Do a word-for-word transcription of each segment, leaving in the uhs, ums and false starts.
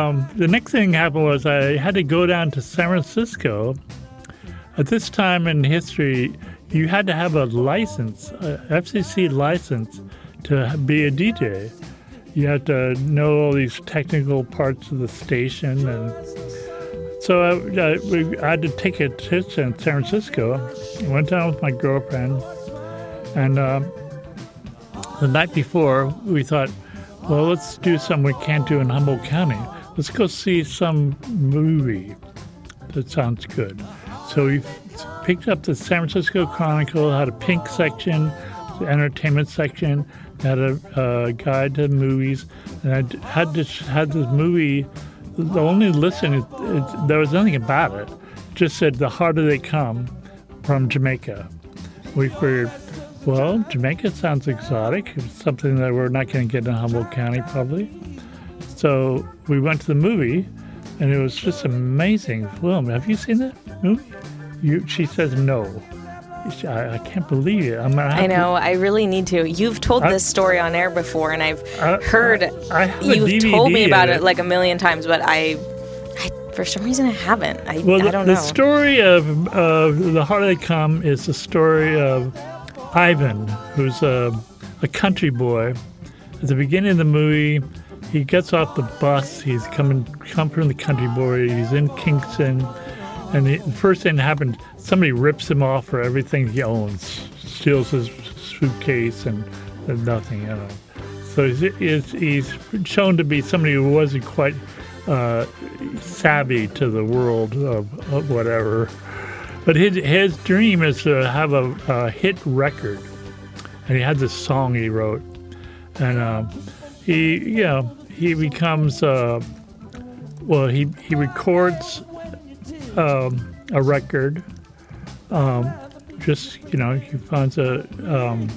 um, the next thing happened was I had to go down to San Francisco. At this time in history, you had to have a license, a F C C license, to be a D J. You had to know all these technical parts of the station, and so I, I, we, I had to take a trip to San Francisco. I went down with my girlfriend, and uh, the night before, we thought, well, let's do something we can't do in Humboldt County. Let's go see some movie that sounds good. So we picked up the San Francisco Chronicle, had a pink section, the entertainment section, had a uh, guide to movies, and I had this, had this movie. The only listen, it, it, there was nothing about it. It just said, "The Harder They Come," from Jamaica. We figured, well, Jamaica sounds exotic. It's something that we're not going to get in Humboldt County, probably. So we went to the movie, and it was just an amazing film. Have you seen that movie? You, she says no. I, I can't believe it. I'm gonna have I know. To, I really need to. You've told I, this story on air before, and I've I, heard I, I have you've a D V D told me about it. it like a million times, but I, I for some reason, I haven't. I, well, I don't the, know. The story of uh, The Harder They Come is the story of Ivan, who's a, a country boy. At the beginning of the movie, he gets off the bus. He's coming come from the country boy. He's in Kingston. And the first thing that happened, somebody rips him off for everything he owns, steals his suitcase and, and nothing, you know. So he's, he's shown to be somebody who wasn't quite uh, savvy to the world of, of whatever. But his, his dream is to have a, a hit record. And he had this song he wrote. And uh, he, you know, he becomes, uh, well, he, he records Um, a record. Um, just, you know, he finds a um,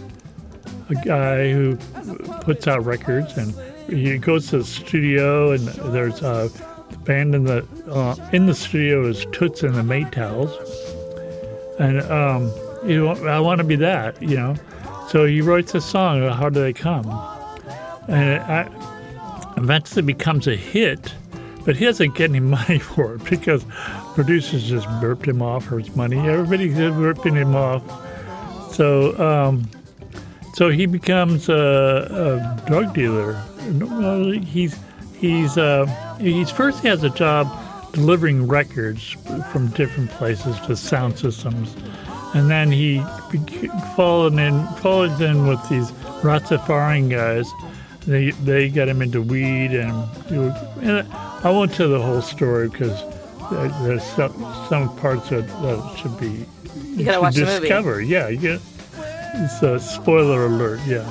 a guy who puts out records, and he goes to the studio, and there's a band in the uh, in the studio is Toots and the Maytals, and um, you know, I want to be that, you know. So he writes a song, "How Do They Come," and it I, eventually becomes a hit. But he doesn't get any money for it because producers just burped him off for his money. Everybody's burping him off. So um, so he becomes a, a drug dealer. He's he's uh, he's first he has a job delivering records from different places to sound systems, and then he fallen in falls in with these Rastafarian guys. They they got him into weed, and, and I won't tell the whole story because there's some, some parts that, that should be you gotta watch discover. The movie. Yeah, you get, it's a spoiler alert. Yeah.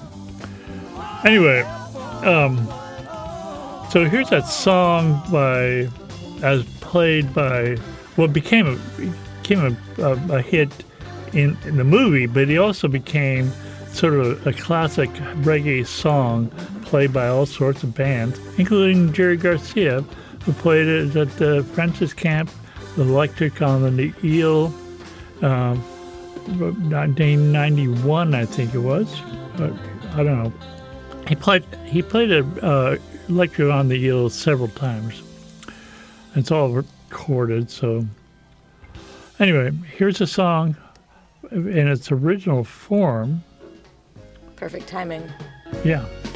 Anyway, um, so here's that song by as played by what well, became a became a, a, a hit in, in the movie, but he also became sort of a classic reggae song played by all sorts of bands, including Jerry Garcia, who played it at the French's Camp, the Electric on the Eel, um, nineteen ninety-one, I think it was. Uh, I don't know. He played he played a uh, Electric on the Eel several times. It's all recorded. So anyway, here's a song in its original form. Perfect timing. Yeah.